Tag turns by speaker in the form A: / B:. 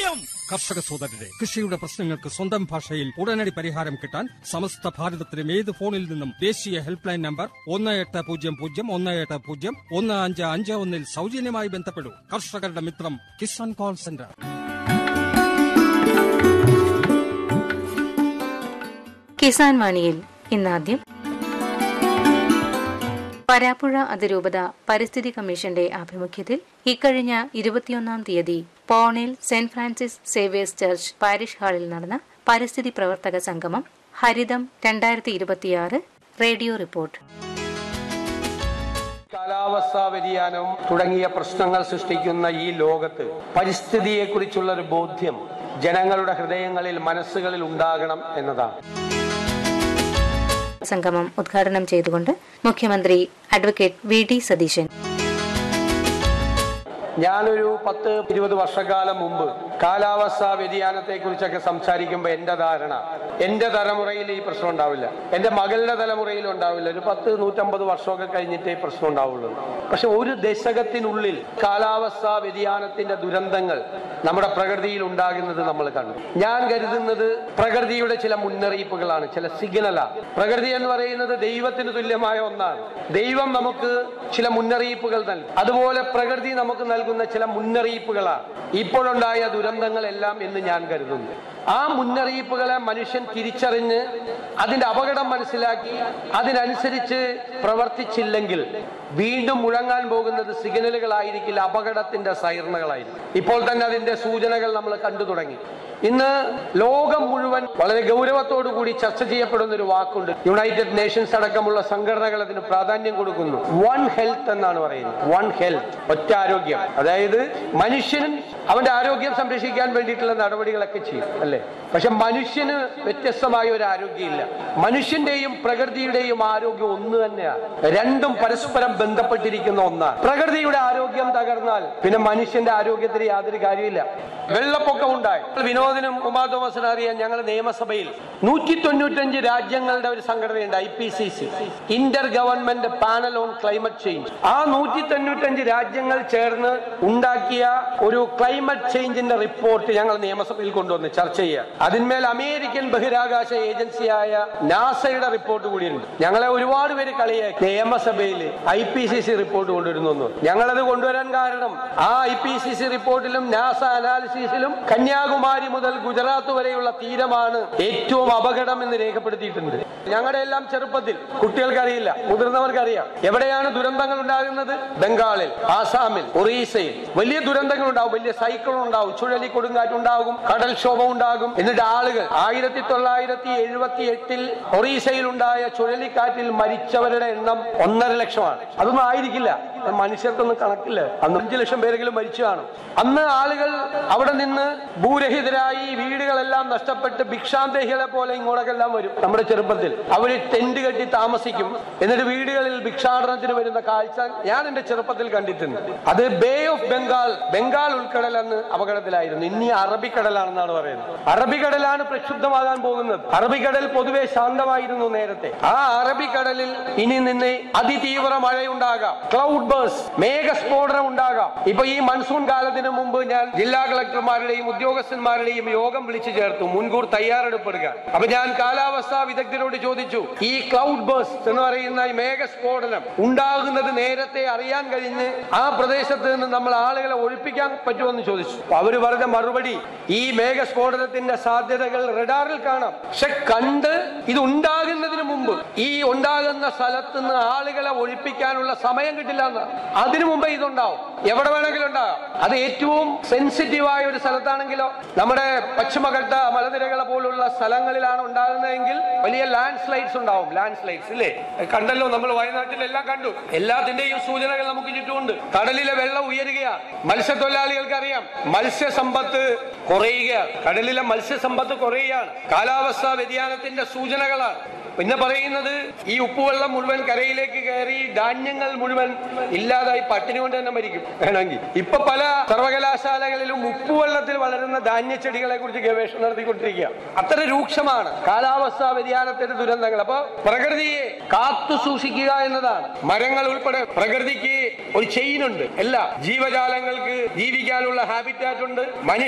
A: വിജയം.
B: കർഷക സോദരരെ, കൃഷിയുടെ പ്രശ്നങ്ങൾക്ക് സ്വന്തം ഭാഷയിൽ ഉടനടി പരിഹാരം കിട്ടാൻ സമസ്ത ഭാരതത്തിലും ഏത് ഫോണിൽ നിന്നും ദേശീയ ഹെൽപ്പ് ലൈൻ നമ്പർ 1800 സൗജന്യമായി ബന്ധപ്പെടൂ. കർഷകരുടെ മിത്രം കിസാൻ കോൾ സെന്റർ.
C: കിസാൻ വാണിയിൽ ഇന്നാദ്യം വരാപ്പുഴ അതിരൂപത പരിസ്ഥിതി കമ്മീഷന്റെ ആഭിമുഖ്യത്തിൽ ഇക്കഴിഞ്ഞ 21 തീയതി പോണിൽ saint Francis Xavier's church parish ഹാളിൽ നടന്ന പരിസ്ഥിതി പ്രവർത്തക സംഗമം ഹരിതം 2026 റേഡിയോ റിപ്പോർട്ട്.
D: കാലാവസ്ഥാ വ്യതിയാനം തുടങ്ങിയ പ്രശ്നങ്ങൾ സൃഷ്ടിക്കുന്ന ഈ ലോകത്ത് പരിസ്ഥിതിയെക്കുറിച്ചുള്ള ഒരു ബോധ്യം ജനങ്ങളുടെ ഹൃദയങ്ങളിൽ, മനസ്സുകളിൽ ഉണ്ടാകണം എന്നതാണ്.
C: സംഗമം ഉദ്ഘാടനം ചെയ്തുകൊണ്ട് മുഖ്യമന്ത്രി അഡ്വക്കേറ്റ് വി.ഡി. സതീശൻ.
D: ഞാനൊരു 10-20 വർഷക്കാലം മുമ്പ് കാലാവസ്ഥാ വ്യതിയാനത്തെ കുറിച്ചൊക്കെ സംസാരിക്കുമ്പോൾ എന്റെ തലമുറയിൽ ഈ പ്രശ്നം ഉണ്ടാവില്ല, എന്റെ മകളുടെ തലമുറയിൽ ഉണ്ടാവില്ല. ഒരു 150 വർഷമൊക്കെ കഴിഞ്ഞിട്ടേ പ്രശ്നം ഉണ്ടാവുള്ളൂ. പക്ഷെ ഒരു ദശകത്തിനുള്ളിൽ കാലാവസ്ഥാ വ്യതിയാനത്തിന്റെ ദുരന്തങ്ങൾ നമ്മുടെ പ്രകൃതിയിൽ ഉണ്ടാകുന്നത് നമ്മൾ കണ്ടു. ഞാൻ കരുതുന്നത് പ്രകൃതിയുടെ ചില മുന്നറിയിപ്പുകളാണ്, ചില സിഗ്നലാണ്. പ്രകൃതി എന്ന് പറയുന്നത് ദൈവത്തിന് തുല്യമായ ഒന്നാണ്. ദൈവം നമുക്ക് ചില മുന്നറിയിപ്പുകൾ നൽകും. അതുപോലെ പ്രകൃതി നമുക്ക് നൽകുന്ന ചില മുന്നറിയിപ്പുകളാണ് ഇപ്പോഴുണ്ടായ ദുരന്തങ്ങളെല്ലാം എന്ന് ഞാൻ കരുതുന്നു. ആ മുന്നറിയിപ്പുകളെ മനുഷ്യൻ തിരിച്ചറിഞ്ഞ് അതിന്റെ അപകടം മനസ്സിലാക്കി അതിനനുസരിച്ച് പ്രവർത്തിച്ചില്ലെങ്കിൽ വീണ്ടും മുഴങ്ങാൻ പോകുന്നത് സിഗ്നലുകളായിരിക്കില്ല, അപകടത്തിന്റെ സൈറണുകളായിരിക്കും. ഇപ്പോൾ തന്നെ അതിന്റെ സൂചനകൾ നമ്മൾ കണ്ടു തുടങ്ങി. ഇന്ന് ലോകം മുഴുവൻ വളരെ ഗൗരവത്തോടു കൂടി ചർച്ച ചെയ്യപ്പെടുന്ന ഒരു വാക്കുണ്ട്. യുണൈറ്റഡ് നേഷൻസ് അടക്കമുള്ള സംഘടനകൾ അതിന് പ്രാധാന്യം കൊടുക്കുന്നു. വൺ ഹെൽത്ത് എന്നാണ് പറയുന്നത്. വൺ ഹെൽത്ത്, ഒറ്റ ആരോഗ്യം. അതായത് മനുഷ്യനും അവന്റെ ആരോഗ്യം സംരക്ഷിക്കാൻ വേണ്ടിയിട്ടുള്ള നടപടികളൊക്കെ ചെയ്യും, അല്ലേ? പക്ഷെ മനുഷ്യന് വ്യത്യസ്തമായ ഒരു ആരോഗ്യമില്ല. മനുഷ്യന്റെയും പ്രകൃതിയുടെയും ആരോഗ്യം ഒന്ന് തന്നെയാണ്. രണ്ടും പരസ്പരം ബന്ധപ്പെട്ടിരിക്കുന്ന ഒന്നാണ്. പ്രകൃതിയുടെ ആരോഗ്യം തകർന്നാൽ പിന്നെ മനുഷ്യന്റെ ആരോഗ്യത്തിന് യാതൊരു കാര്യമില്ല. വെള്ളപ്പൊക്കം ഉണ്ടായി. വിനോദിനും ഉമാ തോമസിനും അറിയാൻ, ഞങ്ങൾ നിയമസഭയിൽ 195 രാജ്യങ്ങളുടെ ഒരു സംഘടനയുണ്ട്, IPCC, Inter government panel on climate change. ആ 195 രാജ്യങ്ങൾ ചേർന്ന് ഉണ്ടാക്കിയ ഒരു ക്ലൈമറ്റ് ചേഞ്ചിന്റെ റിപ്പോർട്ട് ഞങ്ങൾ നിയമസഭയിൽ കൊണ്ടുവന്ന് ചർച്ച ചെയ്യാം. അതിന്മേൽ അമേരിക്കൻ ബഹിരാകാശ ഏജൻസിയായ നാസയുടെ റിപ്പോർട്ട് കൂടിയുണ്ട്. ഞങ്ങളെ ഒരുപാട് പേര് കളിയാക്കി നിയമസഭയിൽ IPCC റിപ്പോർട്ട് കൊണ്ടുവരുന്നു. ഞങ്ങളത് കൊണ്ടുവരാൻ കാരണം ആ IPCC റിപ്പോർട്ടിലും നാസ അനാലിസിസിലും കന്യാകുമാരി മുതൽ ഗുജറാത്ത് വരെയുള്ള തീരമാണ് ഏറ്റവും അപകടം എന്ന് രേഖപ്പെടുത്തിയിട്ടുണ്ട്. ഞങ്ങളുടെ എല്ലാം ചെറുപ്പത്തിൽ, കുട്ടികൾക്കറിയില്ല, മുതിർന്നവർക്കറിയാം, എവിടെയാണ് ദുരന്തങ്ങൾ ഉണ്ടാകുന്നത്? ബംഗാളിൽ, ആസാമിൽ, ഒറീസയിൽ വലിയ ദുരന്തങ്ങൾ ഉണ്ടാവും. വലിയ സൈക്ലോൺ ഉണ്ടാവും, ചുഴലി കൊടുങ്കാറ്റുണ്ടാകും, കടൽക്ഷോഭം ഉണ്ടാകും. എന്നിട്ട് ആളുകൾ 1978 ഒറീസയിൽ ഉണ്ടായ ചുഴലിക്കാറ്റിൽ മരിച്ചവരുടെ എണ്ണം 1.5 ലക്ഷമാണ്. അതൊന്നും ആയിരിക്കില്ല, മനുഷ്യർക്കൊന്നും കണക്കില്ല. അന്ന് 5 ലക്ഷം പേരെങ്കിലും മരിച്ചു കാണും. അന്ന് ആളുകൾ അവിടെ നിന്ന് ഭൂരഹിതരായി, വീടുകളെല്ലാം നഷ്ടപ്പെട്ട് ഭിക്ഷാന്തേഹികളെ പോലെ ഇങ്ങോട്ടൊക്കെല്ലാം വരും. നമ്മുടെ ചെറുപ്പത്തിൽ അവര് ടെന്റ് കെട്ടി താമസിക്കും. എന്നിട്ട് വീടുകളിൽ ഭിക്ഷാടനത്തിന് വരുന്ന കാഴ്ച ഞാൻ എന്റെ ചെറുപ്പത്തിൽ കണ്ടിട്ടുണ്ട്. അത് ബേ ഓഫ് ബംഗാൾ ഉൾക്കടൽ അന്ന് അപകടത്തിലായിരുന്നു. ഇനി അറബിക്കടലാണെന്നാണ് പറയുന്നത്. അറബിക്കടലാണ് പ്രക്ഷുബ്ധമാകാൻ പോകുന്നത്. അറബിക്കടൽ പൊതുവെ ശാന്തമായിരുന്നു നേരത്തെ. ആ അറബിക്കടലിൽ ഇനി നിന്ന് അതിതീവ്ര മഴയുണ്ടാകാം, ക്ലൗഡ് ബേഴ്സ്, മേഘസ്ഫോടനം ഉണ്ടാകാം. ഇപ്പൊ ഈ മൺസൂൺ കാലത്തിന് മുമ്പ് ഞാൻ ജില്ലാ കളക്ടർമാരുടെയും ഉദ്യോഗസ്ഥന്മാരുടെയും യോഗം വിളിച്ചു ചേർത്തു, മുൻകൂർ തയ്യാറെടുപ്പെടുക. അപ്പൊ ഞാൻ കാലാവസ്ഥാ വിദഗ്ധരോട് ചോദിച്ചു, ഈ ക്ലൗഡ് ബേഴ്സ് എന്ന് പറയുന്ന ഈ മേഘസ്ഫോടനം ഉണ്ടാകുന്നത് നേരത്തെ അറിയാൻ കഴിഞ്ഞ് ആ പ്രദേശത്ത് നിന്ന് നമ്മൾ ആളുകളെ ഒഴിപ്പിക്കാൻ പറ്റുമെന്ന് ചോദിച്ചു. അവര് പറഞ്ഞ മറുപടി, ഈ മേഘസ്ഫോടനത്തിന്റെ സാധ്യതകൾ റഡാറിൽ കാണാം, പക്ഷെ കണ്ട് ഇത് ഉണ്ടാകുന്നതിന് മുമ്പ് ഈ ഉണ്ടാകുന്ന സ്ഥലത്ത് നിന്ന് ആളുകളെ ഒഴിപ്പിക്കാനുള്ള സമയം കിട്ടില്ല എന്നാണ്. അതിനു മുമ്പേ ഇതുണ്ടാവും, എവിടെ വേണമെങ്കിലും ഉണ്ടാകാം. അത് ഏറ്റവും സെൻസിറ്റീവായ ഒരു സ്ഥലത്താണെങ്കിലോ, നമ്മുടെ പശ്ചിമഘട്ട മലനിരകളെ പോലുള്ള സ്ഥലങ്ങളിലാണ് ഉണ്ടാകുന്നതെങ്കിൽ വലിയ ലാൻഡ് സ്ലൈഡ്സ് ഉണ്ടാവും. ലാൻഡ് സ്ലൈഡ്സ് ഇല്ലേ, കണ്ടല്ലോ, നമ്മൾ വയനാട്ടിലെല്ലാം കണ്ടു. എല്ലാത്തിന്റെയും സൂചനകൾ നമുക്ക് ചുറ്റുമുണ്ട്. കടലിലെ വെള്ളം ഉയരുകയാണ്. മത്സ്യത്തൊഴിലാളികൾക്ക് അറിയാം, മത്സ്യസമ്പത്ത് കുറയുകയാണ്. കടലിലെ മത്സ്യസമ്പത്ത് കുറയുകയാണ്. കാലാവസ്ഥാ വ്യതിയാനത്തിന്റെ സൂചനകളാണ്. പിന്നെ പറയുന്നത്, ഈ ഉപ്പുവെള്ളം മുഴുവൻ കരയിലേക്ക് കയറി ധാന്യങ്ങൾ മുഴുവൻ ഇല്ലാതായി പട്ടിണി കൊണ്ട് തന്നെ മരിക്കും വേണമെങ്കിൽ. ഇപ്പൊ പല സർവകലാശാലകളിലും ഉപ്പുവെള്ളത്തിൽ വളരുന്ന ധാന്യച്ചെടികളെ കുറിച്ച് ഗവേഷണം നടത്തിക്കൊണ്ടിരിക്കുക. അത്ര രൂക്ഷമാണ് കാലാവസ്ഥാ വ്യതിയാനത്തിന്റെ ദുരന്തങ്ങൾ. അപ്പൊ പ്രകൃതിയെ കാത്തു സൂക്ഷിക്കുക എന്നതാണ്. മരങ്ങൾ ഉൾപ്പെടെ പ്രകൃതിക്ക് ഒരു ചെയിനുണ്ട്. എല്ലാ ജീവജാലങ്ങൾക്ക് ജീവിക്കാനുള്ള ഹാബിറ്റാറ്റ് ഉണ്ട്.